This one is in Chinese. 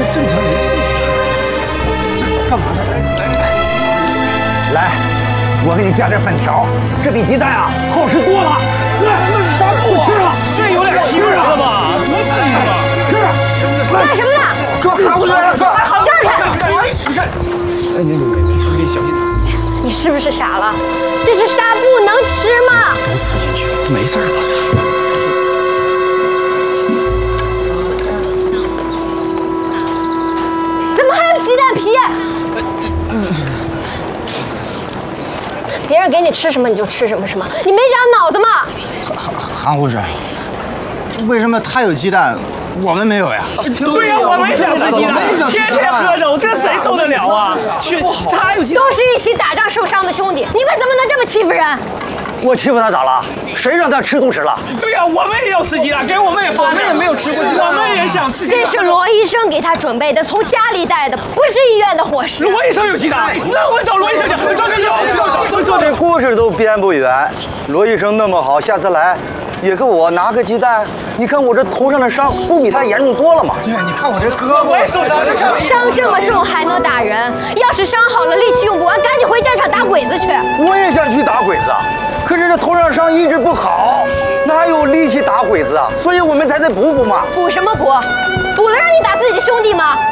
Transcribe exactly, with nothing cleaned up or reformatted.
正常人是。这干嘛呢？ 来，我给你加点粉条，这比鸡蛋啊好吃多了。来， 那是啥不吃了， 这有点欺负人了吧？多至于吗？ 吃。 干什么呢？ 给我喊过去，让让开！ 你看，哎，你你你书记小心点。 你是不是傻了？这是纱布，能吃吗？ 都吃进去了，这没事吧？这。 鸡蛋皮，别人给你吃什么你就吃什么是吗？你没长脑子吗？ 韩韩护士，为什么他有鸡蛋，我们没有呀？ 对呀，我们也想吃鸡蛋，天天喝肉，这谁受得了啊？去，他还有鸡蛋， 都是一起打仗受伤的兄弟，你们怎么能这么欺负人？ 我欺负他咋了？谁让他吃独食了？ 对呀，我们也要吃鸡蛋，给我们也发，我们也没有吃过鸡蛋，我们也想吃鸡蛋。 这是罗医生给他准备的，从家里带的，不是医院的伙食。 罗医生有鸡蛋，那我们找罗医生去。找找找找这故事都编不远。罗医生那么好，下次来也给我拿个鸡蛋。你看我这头上的伤，不比他严重多了吗？ 对，你看我这胳膊， 我也受伤了。 伤这么重还能打人？要是伤好了，力气用不完，赶紧回战场打鬼子去。 我也想去打鬼子，可是这头上伤一直不好，哪有力气打鬼子啊？所以我们才得补补嘛。 补什么补？补了让你打自己的兄弟吗？